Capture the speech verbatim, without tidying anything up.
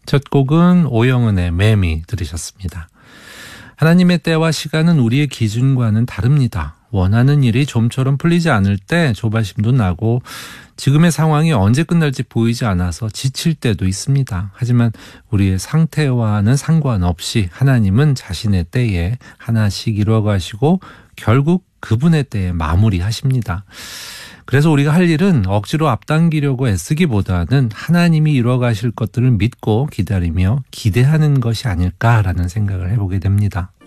첫 곡은 오영은의 매미 들으셨습니다. 하나님의 때와 시간은 우리의 기준과는 다릅니다. 원하는 일이 좀처럼 풀리지 않을 때 조바심도 나고 지금의 상황이 언제 끝날지 보이지 않아서 지칠 때도 있습니다. 하지만 우리의 상태와는 상관없이 하나님은 자신의 때에 하나씩 이루어가시고 결국 그분의 때에 마무리하십니다. 그래서 우리가 할 일은 억지로 앞당기려고 애쓰기보다는 하나님이 이루어가실 것들을 믿고 기다리며 기대하는 것이 아닐까라는 생각을 해보게 됩니다.